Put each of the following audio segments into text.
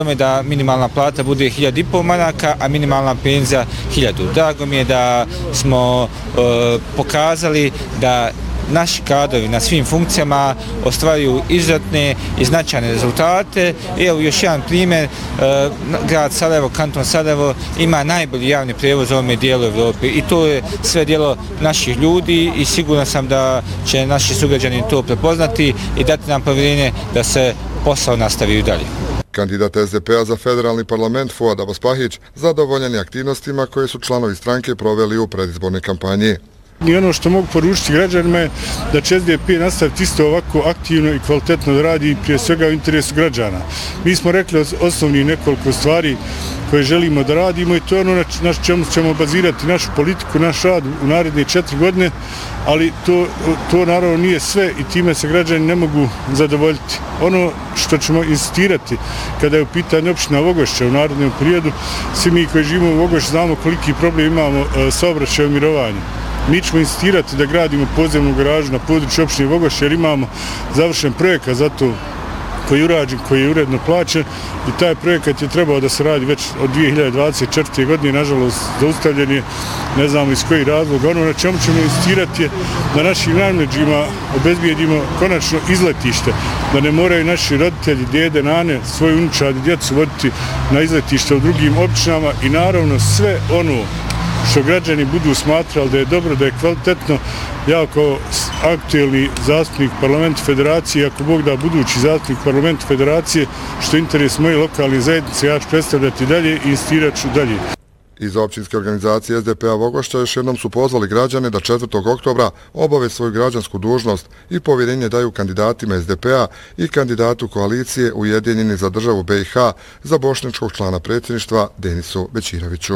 Da minimalna plata bude 1.500 maraka, a minimalna penzija 1.000. Drago mi je da smo pokazali da naši kadrovi na svim funkcijama ostvaruju izuzetne i značajne rezultate. Evo još jedan primjer, grad Sarajevo, kanton Sarajevo ima najbolji javni prijevoz u ovome dijelu Evrope i to je sve dijelo naših ljudi i siguran sam da će naši sugrađani to prepoznati i dati nam povjerenje da se posao nastavi i dalje. Kandidat SDP-a za federalni parlament Fuad Abaspahić zadovoljan je aktivnostima koje su članovi stranke proveli u predizbornoj kampanji. I ono što mogu poručiti građanima je da će SDP nastaviti isto ovako aktivno i kvalitetno da radi prije svega u interesu građana. Mi smo rekli osnovni nekoliko stvari koje želimo da radimo i to je ono na čemu ćemo bazirati našu politiku, naš rad u naredne 4 godine, ali to naravno nije sve i time se građani ne mogu zadovoljiti. Ono što ćemo insistirati kada je u pitanju opština Vogošća u narednom periodu, svi mi koji živimo u Vogošću znamo koliki problem imamo sa obraćajem mirovanja. Mi ćemo insistirati da gradimo podzemnu garažu na području opštine Vogošće jer imamo završen projekat za to koji je urađen, koji je uredno plaćen i taj projekat je trebao da se radi već od 2024. godine, nažalost zaustavljen je, ne znamo iz kojih razloga. Ono na čemu ćemo insistirati je da našim najmlađima obezbijedimo konačno izletište, da ne moraju naši roditelji, dede, nane, svoju unučad i djecu voditi na izletište u drugim općinama i naravno sve ono što građani budu smatrali da je dobro, da je kvalitetno. Ja kao aktuelni zastupnik parlamenta federacije, ako Bog da budući zastupnik parlamenta federacije, što je interes moje lokalne zajednice, ja ću predstavljati dalje i insistirat ću dalje. Iz općinske organizacije SDP-a Vogošća još jednom su pozvali građane da 4. oktobra obave svoju građansku dužnost i povjerenje daju kandidatima SDP-a i kandidatu koalicije Ujedinjeni za državu BiH za bošnjačkog člana predsjedništva Denisu Bećiroviću.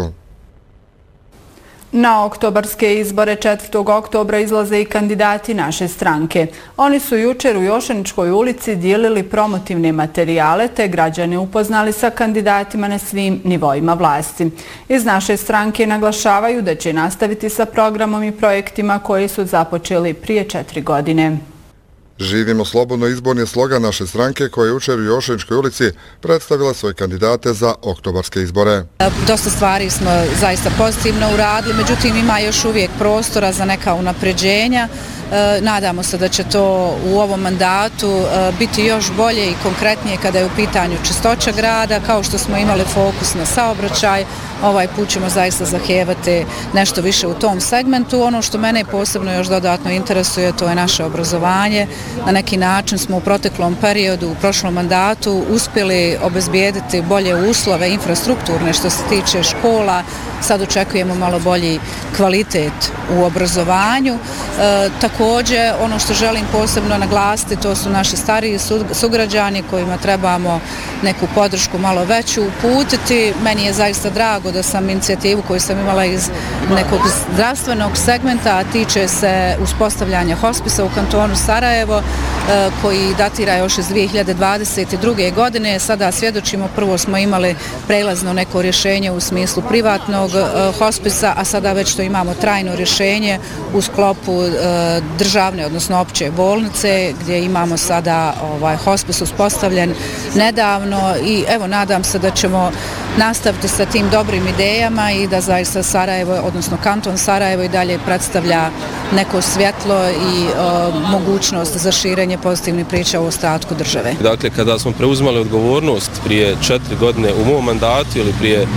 Na oktobarske izbore 4. oktobra izlaze i kandidati naše stranke. Oni su jučer u Jošaničkoj ulici dijelili promotivne materijale te građane upoznali sa kandidatima na svim nivoima vlasti. Iz naše stranke naglašavaju da će nastaviti sa programom i projektima koji su započeli prije 4 godine. Živimo slobodno izborni slogan naše stranke koja je jučer u Jošaničkoj ulici predstavila svoje kandidate za oktobarske izbore. Dosta stvari smo zaista pozitivno uradili, međutim ima još uvijek prostora za neka unapređenja. Nadamo se da će to u ovom mandatu biti još bolje i konkretnije kada je u pitanju čistoća grada, kao što smo imali fokus na saobraćaj. Ovaj put ćemo zaista zahtijevati nešto više u tom segmentu. Ono što mene posebno još dodatno interesuje, to je naše obrazovanje. Na neki način smo u proteklom periodu, u prošlom mandatu, uspjeli obezbijediti bolje uslove infrastrukturne što se tiče škola. Sad očekujemo malo bolji kvalitet u obrazovanju. Također, ono što želim posebno naglasiti, to su naši stariji sugrađani kojima trebamo neku podršku malo veću uputiti. Meni je zaista drago da sam inicijativu koju sam imala iz nekog zdravstvenog segmenta, a tiče se uspostavljanja hospisa u kantonu Sarajevo, koji datira još iz 2022. godine. Sada svjedočimo, prvo smo imali prelazno neko rješenje u smislu privatnog hospisa, a sada već to imamo trajno rješenje u sklopu državne, odnosno opće bolnice, gdje imamo sada hospis uspostavljen nedavno i evo nadam se da ćemo nastaviti sa tim dobrim idejama i da zaista Sarajevo, odnosno kanton Sarajevo i dalje predstavlja neko svjetlo i mogućnost za širenje pozitivnih priča u ostatku države. Dakle, kada smo preuzimali odgovornost prije 4 godine u mom mandatu ili prije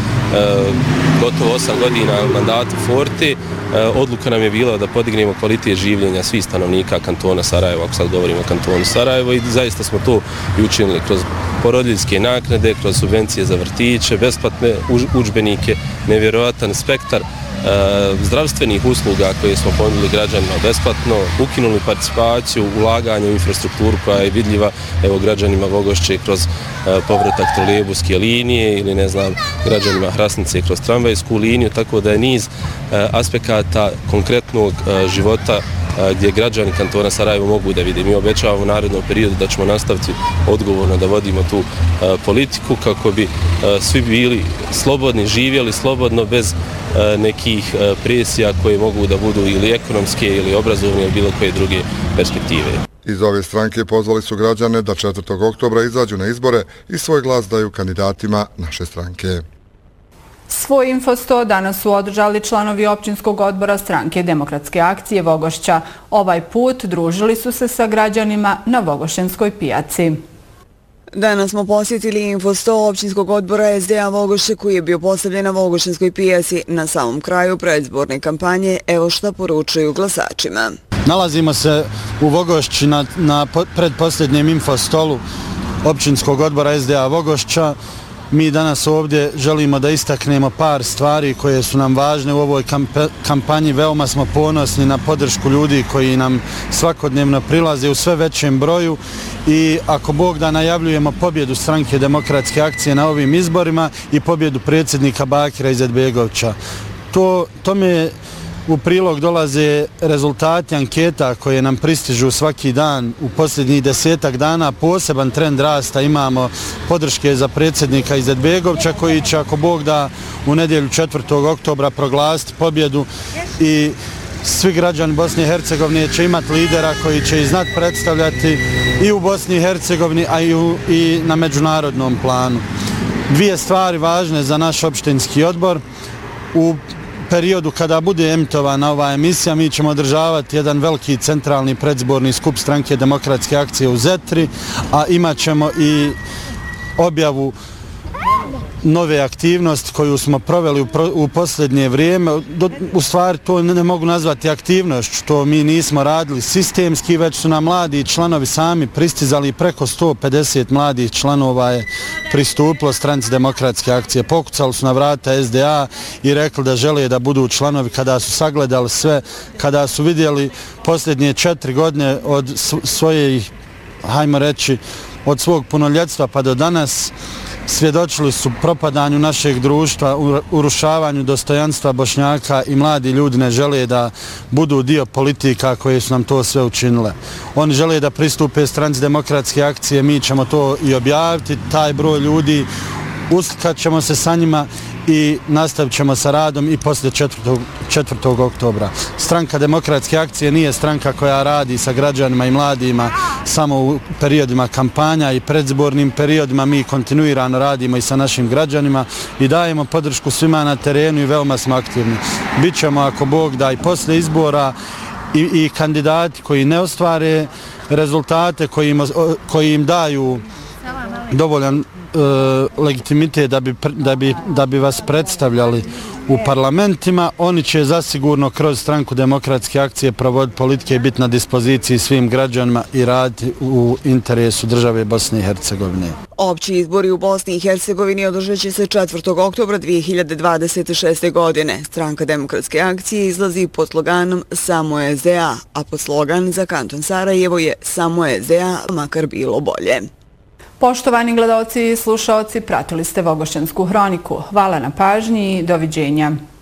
gotovo 8 godina mandatu Forte, odluka nam je bila da podignemo kvalitet življenja svih stanovnika kantona Sarajevo, ako sad govorimo o kantonu Sarajevo, i zaista smo to i učinili kroz porodiljske naknade, kroz subvencije za vrtiće, besplatne udžbenike, nevjerojatan spektar zdravstvenih usluga koje smo ponudili građanima besplatno, ukinuli participaciju, ulaganje u infrastrukturu koja je vidljiva evo građanima Vogošće kroz povratak trolejbuske linije ili ne znam građanima Hrasnice kroz tramvajsku liniju, tako da je niz aspekata konkretnog života gdje građani kantona Sarajevo mogu da vide. Mi obećavamo u narednom periodu da ćemo nastaviti odgovorno da vodimo tu politiku kako bi svi bili slobodni, živjeli slobodno bez nekih presija koje mogu da budu ili ekonomske ili obrazovne ili bilo koje druge perspektive. Iz ove stranke pozvali su građane da 4. oktobra izađu na izbore i svoj glas daju kandidatima naše stranke. Svoj Info 100 danas su održali članovi općinskog odbora stranke Demokratske akcije Vogošća. Ovaj put družili su se sa građanima na Vogošćanskoj pijaci. Danas smo posjetili Info 100 općinskog odbora SDA Vogošće koji je bio postavljen na Vogošćanskoj pijaci na samom kraju predizborne kampanje. Evo šta poručuju glasačima. Nalazimo se u Vogošći na predposljednjem Info 100 općinskog odbora SDA Vogošća. Mi danas ovdje želimo da istaknemo par stvari koje su nam važne u ovoj kampanji. Veoma smo ponosni na podršku ljudi koji nam svakodnevno prilaze u sve većem broju i ako Bog da najavljujemo pobjedu stranke Demokratske akcije na ovim izborima i pobjedu predsjednika Bakira Izetbegovića. Tome u prilog dolaze rezultati anketa koje nam pristižu svaki dan. U posljednjih 10 dana poseban trend rasta imamo podrške za predsjednika Izetbegovića koji će, ako Bog da, u nedjelju 4. oktobra proglasiti pobjedu i svi građani Bosne i Hercegovine će imati lidera koji će ih znati predstavljati i u Bosni i Hercegovini, a i na međunarodnom planu. Dvije stvari važne za naš opštinski odbor. U periodu kada bude emitovana ova emisija, mi ćemo održavati jedan veliki centralni predizborni skup stranke Demokratske akcije u Zetri, a imat ćemo i objavu nove aktivnosti koju smo proveli u posljednje vrijeme. U stvari to ne mogu nazvati aktivnošću, to mi nismo radili sistemski, već su nam mladi članovi sami pristizali, preko 150 mladih članova je pristupilo stranci Demokratske akcije. Pokucali su na vrata SDA i rekli da žele da budu članovi kada su sagledali sve, kada su vidjeli posljednje 4 godine od svojih, hajmo reći, od svog punoljetstva pa do danas. Svjedočili su propadanju našeg društva, urušavanju dostojanstva Bošnjaka i mladi ljudi ne žele da budu dio politika koje su nam to sve učinile. Oni žele da pristupe stranci Demokratske akcije, mi ćemo to i objaviti, taj broj ljudi, uslikat ćemo se sa njima i nastavit ćemo sa radom i poslije 4. oktobra. Stranka Demokratske akcije nije stranka koja radi sa građanima i mladima samo u periodima kampanja i predizbornim periodima. Mi kontinuirano radimo i sa našim građanima i dajemo podršku svima na terenu i veoma smo aktivni. Bićemo, ako Bog da, i poslije izbora i kandidati koji ne ostvare rezultate, koji im daju dovoljan legitimitet da bi vas predstavljali u parlamentima, oni će zasigurno kroz stranku Demokratske akcije provoditi politike i biti na dispoziciji svim građanima i raditi u interesu države Bosne i Hercegovine. Opći izbori u Bosni i Hercegovini održat će se 4. oktobra 2026. godine. Stranka Demokratske akcije izlazi pod sloganom Samo SDA, a pod slogan za kanton Sarajevo je Samo SDA, makar bilo bolje. Poštovani gledaoci i slušaoci, pratili ste Vogošćansku hroniku. Hvala na pažnji i doviđenja.